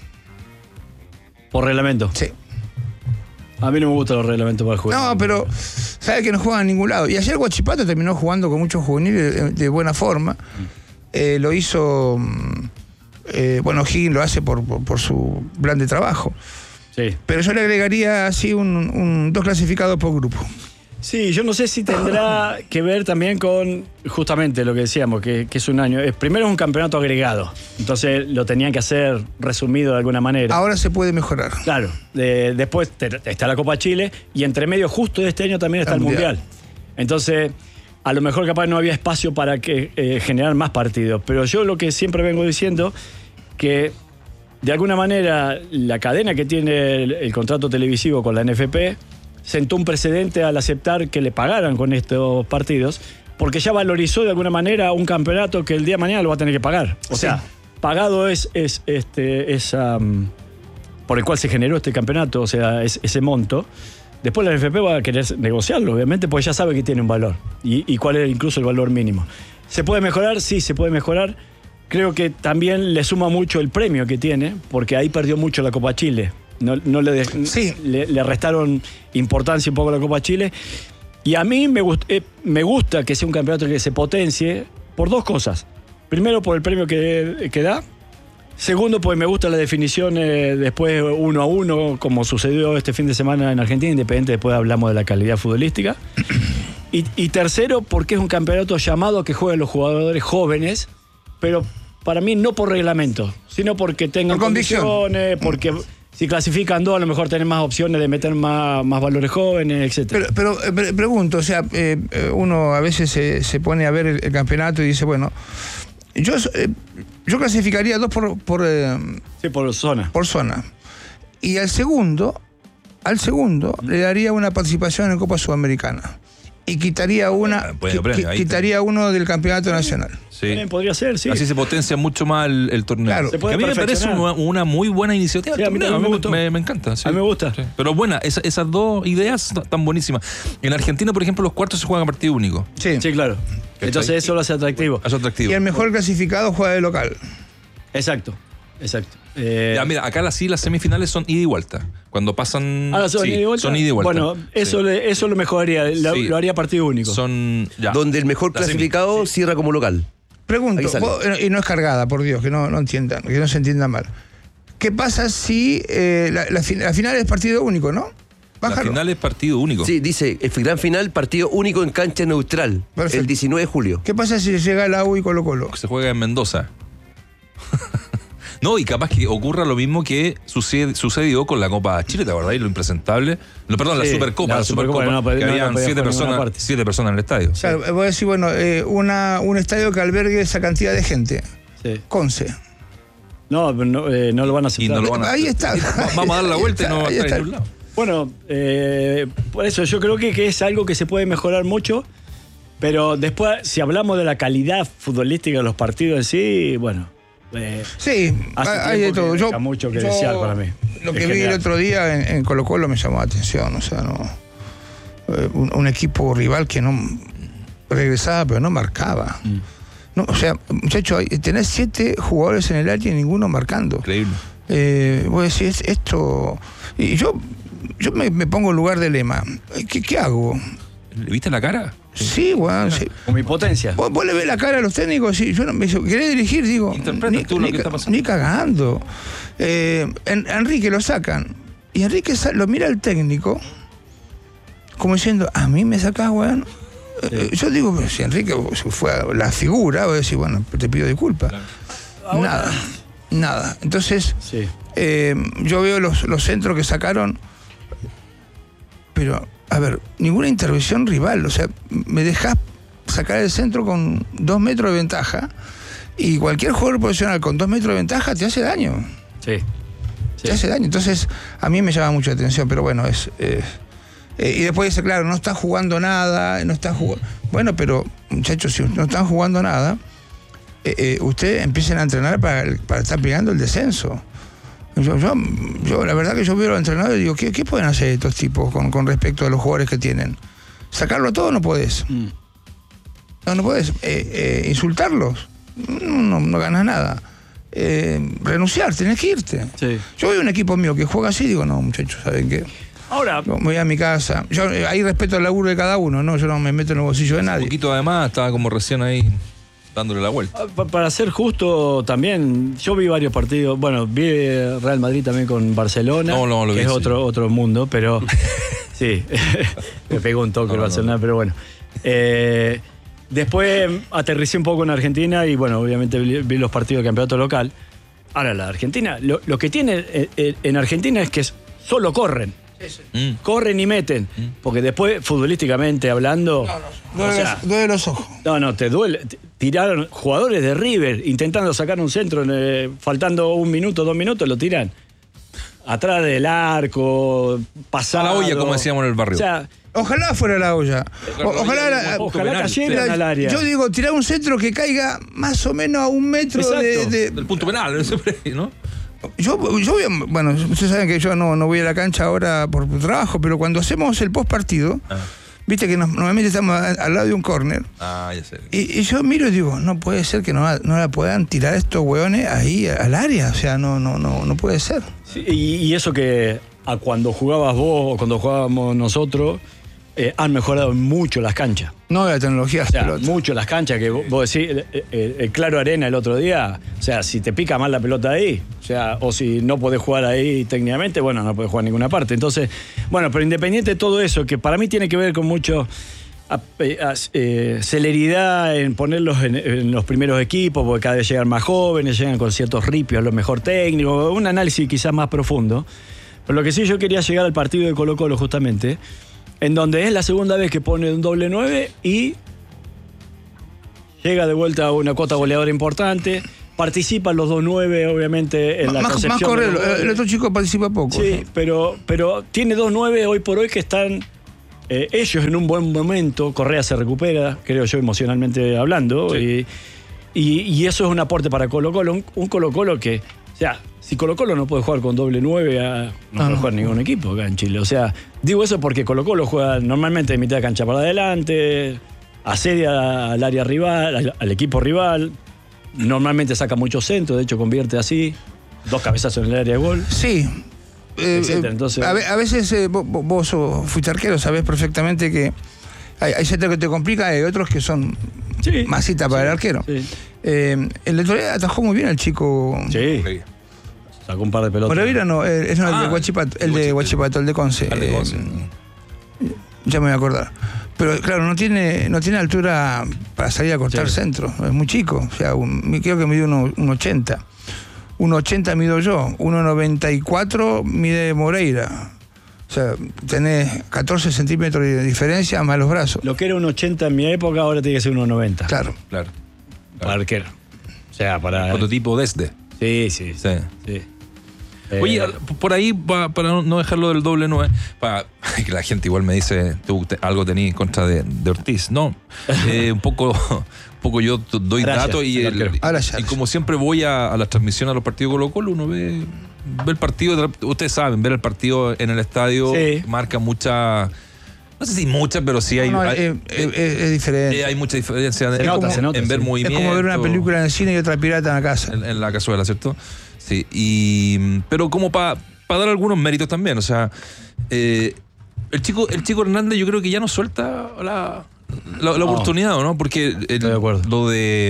[SPEAKER 4] ¿Por reglamento?
[SPEAKER 5] Sí.
[SPEAKER 4] A mí no me gustan los reglamentos para juveniles.
[SPEAKER 5] No, pero sabe que no juegan a ningún lado. Y ayer Huachipato terminó jugando con muchos juveniles de buena forma. Lo hizo, Higgins lo hace por su plan de trabajo. Sí. Pero yo le agregaría así dos clasificados por grupo.
[SPEAKER 4] Sí, yo no sé si tendrá que ver también con justamente lo que decíamos, que es un año. Primero es un campeonato agregado, entonces lo tenían que hacer resumido de alguna manera.
[SPEAKER 5] Ahora se puede mejorar.
[SPEAKER 4] Claro, después está la Copa Chile y entre medio justo de este año también está el Mundial. Entonces, a lo mejor capaz no había espacio para generar más partidos, pero yo lo que siempre vengo diciendo, que de alguna manera la cadena que tiene el contrato televisivo con la NFP sentó un precedente al aceptar que le pagaran con estos partidos, porque ya valorizó de alguna manera un campeonato que el día de mañana lo va a tener que pagar. O sea, pagado es por el cual se generó este campeonato, o sea, ese monto. Después la NFP va a querer negociarlo, obviamente, porque ya sabe que tiene un valor y cuál es incluso el valor mínimo. ¿Se puede mejorar? Sí, se puede mejorar. Creo que también le suma mucho el premio que tiene, porque ahí perdió mucho la Copa Chile. Le restaron importancia un poco a la Copa Chile. Y a mí me gusta que sea un campeonato que se potencie por dos cosas. Primero, por el premio que da. Segundo, pues me gusta la definición después 1-1, como sucedió este fin de semana en Argentina, independiente, después hablamos de la calidad futbolística. Y tercero, porque es un campeonato llamado a que jueguen los jugadores jóvenes, pero para mí no por reglamento, sino porque tengan condiciones, porque... Si clasifican dos, a lo mejor tienen más opciones de meter más valores jóvenes, etc.
[SPEAKER 5] Pero pregunto, o sea, uno a veces se pone a ver el campeonato y dice, bueno, yo clasificaría dos
[SPEAKER 4] por zona.
[SPEAKER 5] Por zona. Y al segundo le daría una participación en Copa Sudamericana. Y quitaría uno del campeonato nacional.
[SPEAKER 3] Sí.
[SPEAKER 4] También podría ser, sí.
[SPEAKER 3] Así se potencia mucho más el torneo.
[SPEAKER 5] Claro.
[SPEAKER 3] A mí me parece una muy buena iniciativa.
[SPEAKER 4] Sí, a mí
[SPEAKER 3] me encanta. Sí.
[SPEAKER 4] A mí me gusta.
[SPEAKER 3] Sí. Pero buena, esas dos ideas están buenísimas. En Argentina, por ejemplo, los cuartos se juegan a partido único.
[SPEAKER 4] Sí, claro. Entonces eso lo hace atractivo.
[SPEAKER 5] Y el mejor clasificado juega de local.
[SPEAKER 4] Exacto.
[SPEAKER 3] Ya, mira, acá las semifinales son ida y vuelta. Cuando pasan.
[SPEAKER 4] ¿Son ida y vuelta?
[SPEAKER 3] Son ida y vuelta.
[SPEAKER 4] Bueno, eso lo mejoraría, lo haría partido único.
[SPEAKER 6] Donde el mejor clasificado cierra como local.
[SPEAKER 5] Pregunto, y no es cargada, por Dios, que no entiendan, que no se entienda mal. ¿Qué pasa si la final es partido único, no?
[SPEAKER 3] Bájalo. La final es partido único.
[SPEAKER 6] Sí, dice, gran final, partido único en cancha neutral. Perfecto. El 19 de julio.
[SPEAKER 5] ¿Qué pasa si llega la U y Colo-Colo?
[SPEAKER 3] Se juega en Mendoza. No, y capaz que ocurra lo mismo que sucedió con la Copa Chile, ¿te acordás? Lo impresentable. No, perdón, sí, la Supercopa. Que habían 7 personas en el estadio.
[SPEAKER 5] O sea, voy a decir, bueno, un estadio que albergue esa cantidad de gente.
[SPEAKER 4] Sí.
[SPEAKER 5] Conce.
[SPEAKER 4] No lo van a aceptar.
[SPEAKER 5] Ahí está.
[SPEAKER 3] Vamos a dar la vuelta y no va a estar en ningún lado.
[SPEAKER 4] Bueno, por eso yo creo que es algo que se puede mejorar mucho, pero después, si hablamos de la calidad futbolística de los partidos en sí, bueno.
[SPEAKER 5] Sí, hay de todo.
[SPEAKER 4] Yo mucho que desear para mí.
[SPEAKER 5] Lo que vi el otro día en Colo-Colo me llamó la atención. O sea, un equipo rival que no regresaba, pero no marcaba. No, o sea, muchachos, tenés 7 jugadores en el área y ninguno marcando.
[SPEAKER 3] Increíble.
[SPEAKER 5] Vos decís, esto. Y yo me pongo en lugar de Lema. ¿Qué hago?
[SPEAKER 3] ¿Le viste la cara?
[SPEAKER 5] Sí, weón. Sí.
[SPEAKER 4] Con mi potencia.
[SPEAKER 5] ¿Vos le ves la cara a los técnicos? Sí, yo no me ¿querés dirigir? Digo.
[SPEAKER 3] Interpreta tú lo que está pasando.
[SPEAKER 5] Ni cagando. Enrique lo sacan. Y Enrique lo mira al técnico como diciendo, a mí me sacás, weón. Sí. Yo digo, si Enrique fue la figura, voy a decir, bueno, te pido disculpas. Claro. Nada. Entonces,
[SPEAKER 4] sí.
[SPEAKER 5] Yo veo los centros que sacaron, pero, a ver, ninguna intervención rival. O sea, me dejás sacar el centro con 2 metros de ventaja y cualquier jugador profesional con 2 metros de ventaja te hace daño.
[SPEAKER 4] Sí.
[SPEAKER 5] Te hace daño. Entonces, a mí me llama mucho la atención, pero bueno, y después dice, claro, no está jugando nada, Bueno, pero, muchachos, si no están jugando nada, ustedes empiecen a entrenar para estar peleando el descenso. Yo la verdad que yo veo a los entrenadores y digo, ¿qué pueden hacer estos tipos con respecto a los jugadores que tienen? ¿Sacarlo todo? No podés. No podés. ¿Insultarlos? No ganas nada. Renunciar, tenés que irte.
[SPEAKER 4] Sí.
[SPEAKER 5] Yo veo un equipo mío que juega así y digo, no, muchachos, ¿saben qué?
[SPEAKER 4] Ahora,
[SPEAKER 5] voy a mi casa. Yo ahí respeto el laburo de cada uno, ¿no? Yo no me meto en el bolsillo de nadie.
[SPEAKER 3] Un poquito además, estaba como recién ahí dándole la vuelta.
[SPEAKER 4] Para ser justo también, yo vi varios partidos. Bueno, vi Real Madrid también con Barcelona,
[SPEAKER 3] lo
[SPEAKER 4] que
[SPEAKER 3] vi,
[SPEAKER 4] es
[SPEAKER 3] sí.
[SPEAKER 4] otro mundo, pero sí, me pegó un toque el Barcelona, pero bueno. Después aterricé un poco en Argentina y bueno, obviamente vi los partidos de campeonato local. Ahora, la Argentina, lo que tiene en Argentina es que solo corren. Corren y meten. Porque después, futbolísticamente hablando.
[SPEAKER 5] Duele los ojos.
[SPEAKER 4] No, te duele. Tiraron jugadores de River intentando sacar un centro, faltando 1 minuto, 2 minutos, lo tiran atrás del arco, pasado.
[SPEAKER 3] A la olla, como decíamos en el barrio.
[SPEAKER 4] O sea,
[SPEAKER 5] ojalá fuera la olla.
[SPEAKER 4] Ojalá cayeran al área.
[SPEAKER 5] Yo digo, tirar un centro que caiga más o menos a 1 metro
[SPEAKER 3] del punto penal, ¿no?
[SPEAKER 5] Yo bueno, ustedes saben que yo no voy a la cancha ahora por trabajo, pero cuando hacemos el post partido, viste que normalmente estamos al lado de un córner.
[SPEAKER 3] Ya sé.
[SPEAKER 5] Y yo miro y digo, no puede ser que no la puedan tirar estos hueones ahí al área. O sea, no puede ser.
[SPEAKER 4] Sí, y eso que a cuando jugabas vos o cuando jugábamos nosotros, han mejorado mucho las canchas.
[SPEAKER 5] No, la tecnología.
[SPEAKER 4] O sea, mucho las canchas, que vos decís, el Claro Arena el otro día, o sea, si te pica mal la pelota ahí, o sea, o si no podés jugar ahí técnicamente, bueno, no podés jugar en ninguna parte. Entonces, bueno, pero independiente de todo eso, que para mí tiene que ver con mucho celeridad en ponerlos en los primeros equipos, porque cada vez llegan más jóvenes, llegan con ciertos ripios, a lo mejor técnicos, un análisis quizás más profundo. Pero lo que sí yo quería llegar al partido de Colo-Colo justamente, en donde es la segunda vez que pone un doble 9 y llega de vuelta a una cuota goleadora importante. Participan los 2 9, obviamente, en la concepción.
[SPEAKER 5] Más correr, el otro chico participa poco.
[SPEAKER 4] Sí, pero tiene 2 9 hoy por hoy que están ellos en un buen momento. Correa se recupera, creo yo, emocionalmente hablando. Sí. Y eso es un aporte para Colo-Colo. Un Colo-Colo que, o sea, si Colo-Colo no puede jugar con doble 9, no puede jugar ningún equipo acá en Chile. O sea, digo eso porque Colo-Colo juega normalmente de mitad de cancha para adelante, asedia al área rival, al equipo rival. Normalmente saca muchos centros, de hecho convierte así, 2 cabezazos en el área de gol.
[SPEAKER 5] Sí.
[SPEAKER 4] Entonces,
[SPEAKER 5] a veces vos fuiste arquero, sabés perfectamente que hay centros que te complican y hay otros que son masitas para el arquero. Sí. El otro día atajó muy bien el chico.
[SPEAKER 4] Sí. Sacó un par de pelotas.
[SPEAKER 5] Moreira no, el de Huachipato, el de Huachipato, el de Conce. Ya me voy a acordar. Pero claro, no tiene altura para salir a cortar centro. Es muy chico. O sea, creo que mide 1,80. 1,80 mido yo. 1,94 mide Moreira. O sea, tenés 14 centímetros de diferencia más los brazos.
[SPEAKER 4] Lo que era 1,80 en mi época, ahora tiene que ser 1,90.
[SPEAKER 5] Claro.
[SPEAKER 4] Para arquero. O sea, para...
[SPEAKER 3] Prototipo desde.
[SPEAKER 4] Sí.
[SPEAKER 3] Oye, por ahí, para no dejarlo del doble 9, para que la gente igual me dice, tú algo tenías en contra de Ortiz. No, un poco yo doy datos y como siempre voy a la transmisión a los partidos Colo-Colo, uno ve el partido, ustedes saben, ver el partido en el estadio marca mucha... No sé si muchas, pero sí hay...
[SPEAKER 5] es diferente.
[SPEAKER 3] Hay mucha diferencia
[SPEAKER 4] se nota,
[SPEAKER 3] en ver movimiento.
[SPEAKER 5] Es como ver una película en el cine y otra pirata en la casa.
[SPEAKER 3] En la cazuela, ¿cierto? Sí, pero como para dar algunos méritos también, o sea, el chico Hernández yo creo que ya no suelta la oportunidad, ¿no? Porque lo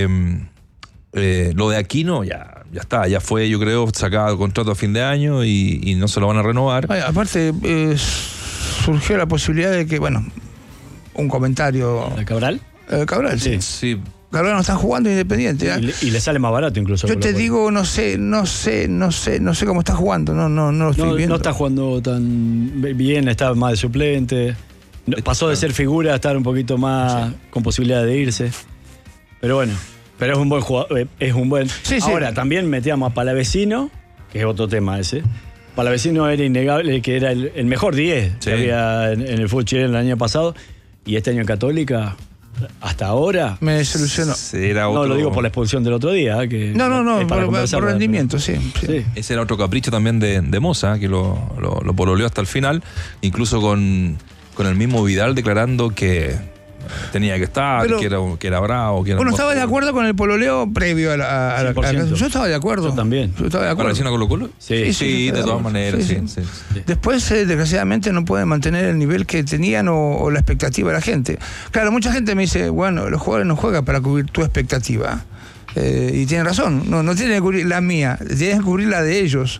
[SPEAKER 3] de Aquino ya está, ya fue, yo creo, sacado contrato a fin de año y no se lo van a renovar.
[SPEAKER 5] Aparte, surgió la posibilidad de que, un comentario...
[SPEAKER 4] ¿De Cabral?
[SPEAKER 5] Cabral,
[SPEAKER 3] sí.
[SPEAKER 5] Cabral no está jugando Independiente.
[SPEAKER 4] Y le sale más barato incluso.
[SPEAKER 5] Yo te digo, no sé cómo está jugando, no lo estoy viendo.
[SPEAKER 4] No está jugando tan bien, está más de suplente. Pasó de ser figura a estar un poquito más con posibilidad de irse. Pero bueno, es un buen jugador, es un buen... Ahora, también metíamos a Palavecino, que es otro tema ese. Palavecino era innegable que era el mejor 10 que había en el fútbol chileno el año pasado. Y este año en Católica... Hasta ahora
[SPEAKER 5] me desilusionó.
[SPEAKER 4] No lo digo por la expulsión del otro día, que
[SPEAKER 5] por rendimiento, sí.
[SPEAKER 3] Ese era otro capricho también de Moza, que lo pololeó hasta el final, incluso con el mismo Vidal declarando que tenía que estar, que era bravo, que era...
[SPEAKER 5] Bueno, ¿estaba de acuerdo con el pololeo previo a la... Yo estaba de acuerdo.
[SPEAKER 4] Yo también.
[SPEAKER 5] Yo estaba de acuerdo.
[SPEAKER 3] ¿Para Colo-Colo? Sí, de todas maneras, sí.
[SPEAKER 5] Después, desgraciadamente, no pueden mantener el nivel que tenían o la expectativa de la gente. Claro, mucha gente me dice, bueno, los jugadores no juegan para cubrir tu expectativa. Y tienen razón, no tienen que cubrir la mía, tienen que cubrir la de ellos.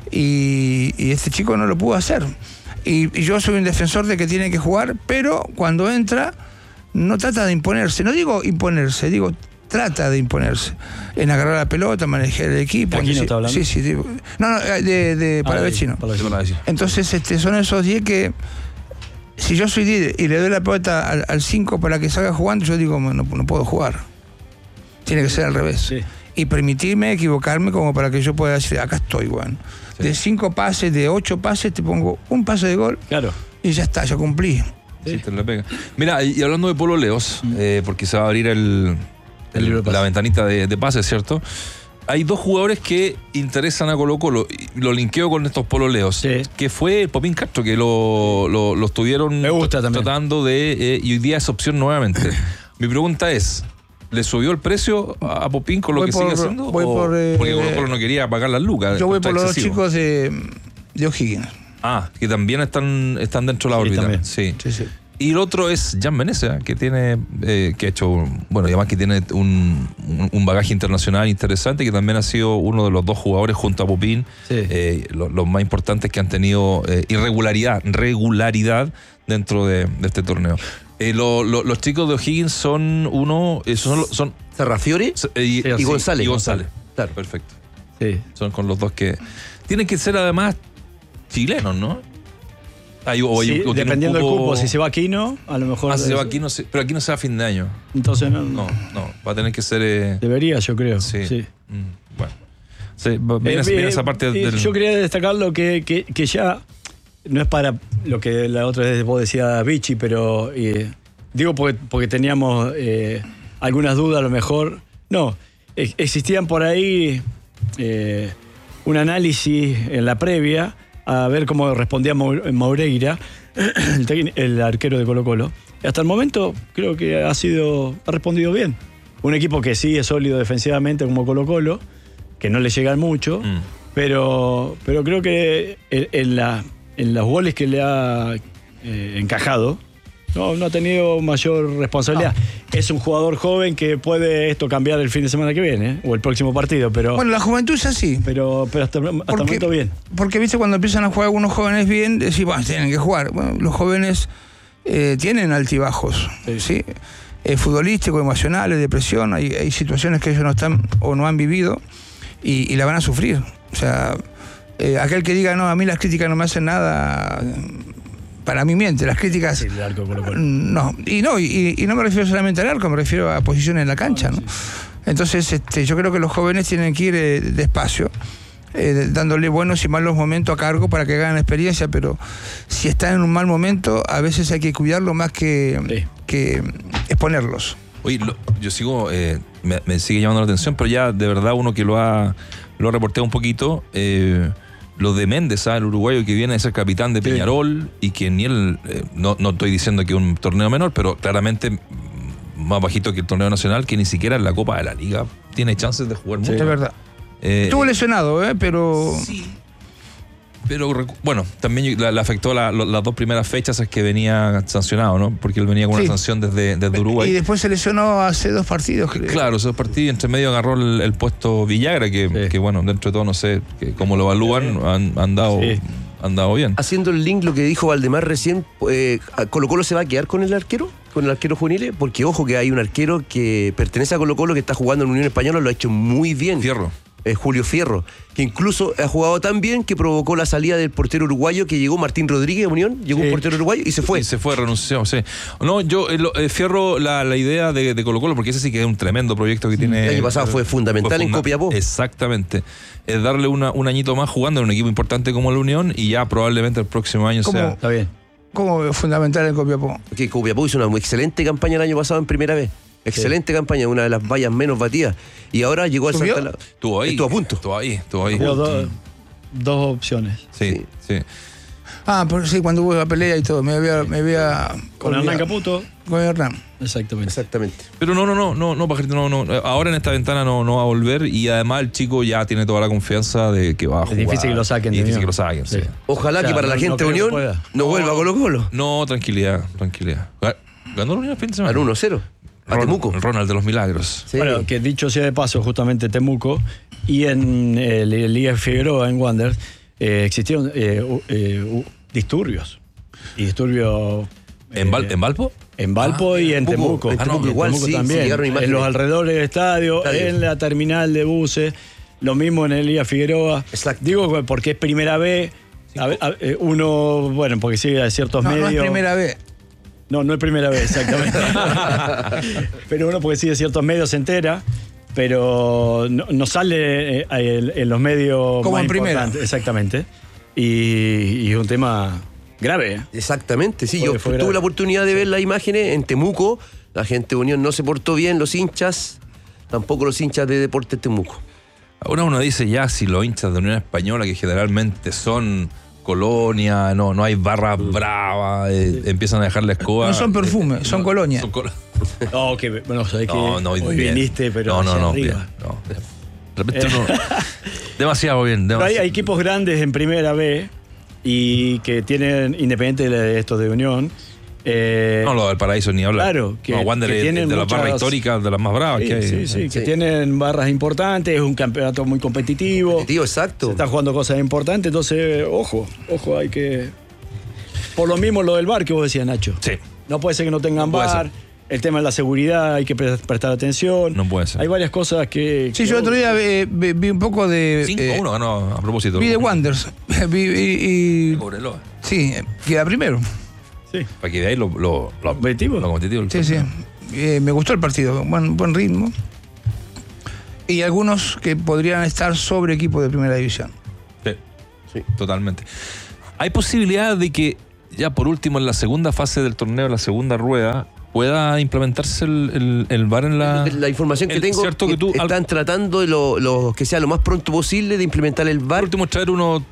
[SPEAKER 5] Y este chico no lo pudo hacer. Y yo soy un defensor de que tiene que jugar, pero cuando entra... No trata de imponerse, no digo imponerse, digo trata de imponerse. En agarrar la pelota, manejar el equipo.
[SPEAKER 4] ¿De Aquino está hablando?
[SPEAKER 5] Sí, digo, de Palavecino. Entonces son esos 10 que, si yo soy 10 y le doy la pelota al 5 para que salga jugando, yo digo, no puedo jugar. Tiene que ser al revés. Sí. Y permitirme equivocarme como para que yo pueda decir, acá estoy, bueno. Sí. De 5 pases, de 8 pases, te pongo un pase de gol.
[SPEAKER 4] Claro.
[SPEAKER 5] Y ya está, ya cumplí.
[SPEAKER 3] Sí, te la pega. Mira, y hablando de pololeos, porque se va a abrir la ventanita de pases, ¿cierto? Hay dos jugadores que interesan a Colo-Colo, lo linkeo con estos pololeos, que fue Popín Castro, que lo estuvieron tratando de... y hoy día es opción nuevamente. Mi pregunta es, ¿le subió el precio a Popín con lo que sigue haciendo? Porque Colo-Colo no quería pagar las lucas.
[SPEAKER 5] Yo voy por los dos chicos de O'Higgins.
[SPEAKER 3] Que también están dentro de la órbita.
[SPEAKER 5] También.
[SPEAKER 3] Sí. Y el otro es Jan Menezes, que tiene, que ha hecho, y además que tiene un bagaje internacional interesante, que también ha sido uno de los dos jugadores junto a Popín, los más importantes que han tenido regularidad dentro de este torneo. Los chicos de O'Higgins son
[SPEAKER 6] Serrafiori y González.
[SPEAKER 3] Claro, perfecto.
[SPEAKER 4] Sí.
[SPEAKER 3] Son con los dos que tienen que ser además chilenos, ¿no?
[SPEAKER 4] Dependiendo del cupo, si se va Aquino, a lo mejor...
[SPEAKER 3] se va Aquino, pero Aquino se va a fin de año.
[SPEAKER 4] Entonces
[SPEAKER 3] no, va a tener que ser...
[SPEAKER 4] Debería, yo creo.
[SPEAKER 3] Sí. Bueno. Viene esa parte del...
[SPEAKER 4] Yo quería destacar lo que ya... No es para lo que la otra vez vos decías, Vichy, pero... digo porque teníamos algunas dudas, a lo mejor... No, existían por ahí un análisis en la previa... a ver cómo respondía Moreira, el arquero de Colo-Colo. Hasta el momento creo que ha respondido bien. Un equipo que sí es sólido defensivamente como Colo-Colo, que no le llegan mucho, pero creo que en los goles que le ha encajado, no ha tenido mayor responsabilidad. Es un jugador joven que puede esto cambiar el fin de semana que viene, o el próximo partido, pero...
[SPEAKER 5] Bueno, la juventud es así.
[SPEAKER 4] Pero hasta el momento bien.
[SPEAKER 5] Porque, viste, cuando empiezan a jugar algunos jóvenes bien, decís, bueno, tienen que jugar. Bueno, los jóvenes tienen altibajos, ¿sí? Futbolísticos, emocionales, depresión, hay situaciones que ellos no están o no han vivido y la van a sufrir. O sea, aquel que diga, no, a mí las críticas no me hacen nada... Para mí miente, las críticas...
[SPEAKER 4] el arco,
[SPEAKER 5] no, y no me refiero solamente al arco, me refiero a posiciones en la cancha, ¿no? Entonces yo creo que los jóvenes tienen que ir despacio, dándole buenos y malos momentos a cargo para que ganen experiencia, pero si están en un mal momento, a veces hay que cuidarlo más que exponerlos.
[SPEAKER 3] Oye, yo sigo, me sigue llamando la atención, pero ya de verdad uno que lo ha reporteado un poquito, lo de Méndez, el uruguayo que viene a ser capitán de Peñarol, y que ni él, no estoy diciendo que es un torneo menor, pero claramente más bajito que el torneo nacional, que ni siquiera en la Copa de la Liga tiene chances de jugar mucho.
[SPEAKER 5] Es verdad. Estuvo lesionado, pero...
[SPEAKER 3] Sí. Pero bueno, también le afectó las 2 primeras fechas, es que venía sancionado, ¿no? Porque él venía con una sanción desde Uruguay.
[SPEAKER 5] Y después se lesionó hace 2 partidos, creo.
[SPEAKER 3] Claro, esos partidos, y entre medio agarró el puesto Villagra, que bueno, dentro de todo no sé cómo lo evalúan, han dado bien.
[SPEAKER 6] Haciendo el link, lo que dijo Valdemar recién, ¿Colo-Colo se va a quedar con el arquero? ¿Con el arquero juvenil? Porque ojo que hay un arquero que pertenece a Colo-Colo que está jugando en Unión Española, lo ha hecho muy bien.
[SPEAKER 3] Fierro.
[SPEAKER 6] Julio Fierro, que incluso ha jugado tan bien que provocó la salida del portero uruguayo que llegó, Martín Rodríguez de Unión, llegó un portero uruguayo y se fue.
[SPEAKER 3] Y se fue, renunció, sí. No, yo, Fierro, la idea de Colo-Colo, porque ese sí que es un tremendo proyecto que tiene.
[SPEAKER 6] El año pasado fue fundamental en Copiapó.
[SPEAKER 3] Exactamente. Es darle un añito más jugando en un equipo importante como la Unión, y ya probablemente el próximo año sea.
[SPEAKER 4] Está bien.
[SPEAKER 5] ¿Cómo fundamental en Copiapó?
[SPEAKER 6] Que Copiapó hizo una excelente campaña el año pasado en primera vez. Excelente campaña, una de las vallas menos batidas. Y ahora llegó al Santa Laura.
[SPEAKER 3] Estuvo ahí.
[SPEAKER 6] Estuvo a punto.
[SPEAKER 3] Estuvo ahí.
[SPEAKER 4] Dos opciones.
[SPEAKER 3] Sí.
[SPEAKER 5] Pero sí, cuando hubo la pelea y todo, me había
[SPEAKER 4] con Hernán Caputo.
[SPEAKER 5] Con Hernán.
[SPEAKER 6] Exactamente.
[SPEAKER 3] Pero no, Pajarito, no. Ahora en esta ventana no va a volver, y además el chico ya tiene toda la confianza de que va a jugar.
[SPEAKER 4] Es difícil que lo saquen.
[SPEAKER 3] Es difícil que lo saquen, sí.
[SPEAKER 6] Ojalá que para la gente de Unión no vuelva a Colo-Colo.
[SPEAKER 3] No, tranquilidad. Ganó la Unión el fin de semana.
[SPEAKER 6] Ganó 1-0. A Temuco.
[SPEAKER 3] El Ronald de los Milagros.
[SPEAKER 6] Sí.
[SPEAKER 4] Bueno, que dicho sea de paso, justamente Temuco y en el Liga Figueroa, en Wanderers, existieron disturbios. Y disturbios...
[SPEAKER 3] ¿En Valpo?
[SPEAKER 4] En Valpo y en Temuco.
[SPEAKER 6] En Temuco igual,
[SPEAKER 4] Temuco
[SPEAKER 6] sí,
[SPEAKER 4] también.
[SPEAKER 6] llegaron imágenes.
[SPEAKER 4] En los alrededores del estadio, en la terminal de buses, lo mismo en el Liga Figueroa.
[SPEAKER 6] Exacto.
[SPEAKER 4] Digo porque es primera vez, uno, bueno, porque sigue a ciertos medios...
[SPEAKER 5] No es primera vez.
[SPEAKER 4] No es primera vez, exactamente. Pero uno, porque sigue ciertos medios, se entera, pero no sale en los medios
[SPEAKER 5] como
[SPEAKER 4] más
[SPEAKER 5] en primera.
[SPEAKER 4] Exactamente. Y es un tema grave.
[SPEAKER 6] Exactamente, sí. Yo tuve
[SPEAKER 4] grave.
[SPEAKER 6] la oportunidad de ver las imágenes en Temuco. La gente de Unión no se portó bien, los hinchas, tampoco los hinchas de Deportes Temuco.
[SPEAKER 3] Ahora uno dice ya, si los hinchas de Unión Española, que generalmente son colonia, no hay barras bravas, empiezan a dejar la escoba.
[SPEAKER 5] No son perfumes, son colonia.
[SPEAKER 4] No, que bueno, sabés que hoy
[SPEAKER 3] bien.
[SPEAKER 4] viniste, pero
[SPEAKER 3] No, bien,
[SPEAKER 4] arriba.
[SPEAKER 3] De repente demasiado bien.
[SPEAKER 4] Hay equipos grandes en primera B y que tienen, independiente de estos de Unión.
[SPEAKER 3] No, lo del Paraíso ni hablar.
[SPEAKER 4] Claro, que
[SPEAKER 3] Wander es de las barras históricas, de las más bravas que hay.
[SPEAKER 4] Sí, que tienen barras importantes, es un campeonato muy competitivo.
[SPEAKER 6] Exacto.
[SPEAKER 4] Se están jugando cosas importantes, entonces, ojo, hay que... Por lo mismo lo del bar que vos decías, Nacho.
[SPEAKER 3] Sí.
[SPEAKER 4] No puede ser que no tengan bar, el tema de la seguridad, hay que prestar atención.
[SPEAKER 3] No puede ser.
[SPEAKER 4] Hay varias cosas que...
[SPEAKER 5] Sí, yo otro día vi un poco de...
[SPEAKER 3] 5-1 ganó a propósito.
[SPEAKER 5] Vi de Wanderers. Sí, queda primero.
[SPEAKER 4] Sí.
[SPEAKER 3] Para que veáis lo
[SPEAKER 4] competitivo.
[SPEAKER 5] Sí. Me gustó el partido, buen ritmo. Y algunos que podrían estar sobre equipos de primera división.
[SPEAKER 3] Sí, totalmente. ¿Hay posibilidad de que ya por último en la segunda fase del torneo, en la segunda rueda, pueda implementarse el VAR en
[SPEAKER 6] la información que tengo?
[SPEAKER 3] ¿Cierto que tú
[SPEAKER 6] están tratando de lo que sea lo más pronto posible de implementar el VAR.
[SPEAKER 3] Por último, traer uno